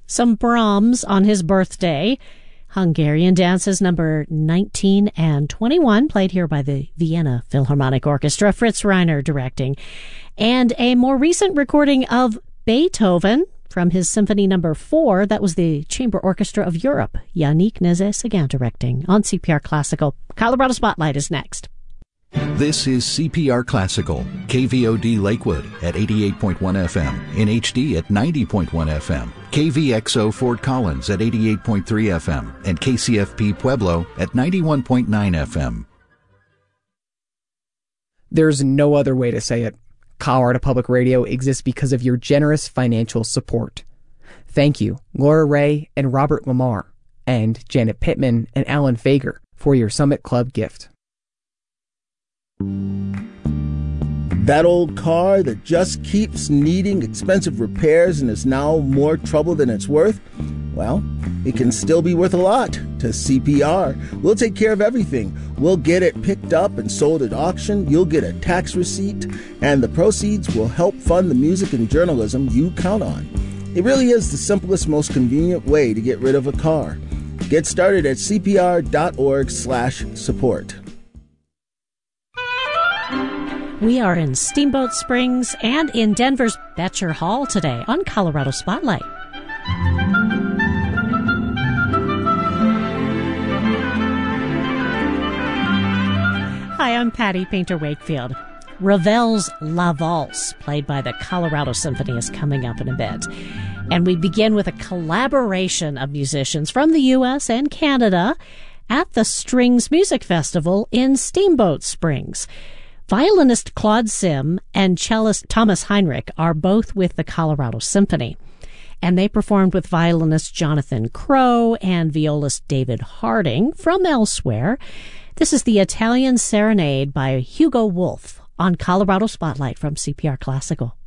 some Brahms on his birthday. Hungarian dances number 19 and 21, played here by the Vienna Philharmonic Orchestra, Fritz Reiner directing. And a more recent recording of Beethoven from his Symphony number 4, that was the Chamber Orchestra of Europe, Yannick Nézet-Séguin directing. On CPR Classical, Colorado Spotlight is next. This is CPR Classical, KVOD Lakewood at 88.1 FM, in HD at 90.1 FM, KVXO Fort Collins at 88.3 FM, and KCFP Pueblo at 91.9 FM. There's no other way to say it. Colorado Public Radio exists because of your generous financial support. Thank you, Laura Ray and Robert Lamar, and Janet Pittman and Alan Fager for your Summit Club gift. That old car that just keeps needing expensive repairs and is now more trouble than it's worth? Well, it can still be worth a lot to CPR. We'll take care of everything. We'll get it picked up and sold at auction. You'll get a tax receipt, and the proceeds will help fund the music and journalism you count on. It really is the simplest, most convenient way to get rid of a car. Get started at cpr.org/support. We are in Steamboat Springs and in Denver's Betcher Hall today on Colorado Spotlight. Hi, I'm Patty Painter Wakefield. Ravel's La Valse, played by the Colorado Symphony, is coming up in a bit. And we begin with a collaboration of musicians from the U.S. and Canada at the Strings Music Festival in Steamboat Springs. Violinist Claude Sim and cellist Thomas Heinrich are both with the Colorado Symphony, and they performed with violinist Jonathan Crow and violist David Harding from elsewhere. This is the Italian Serenade by Hugo Wolf on Colorado Spotlight from CPR Classical.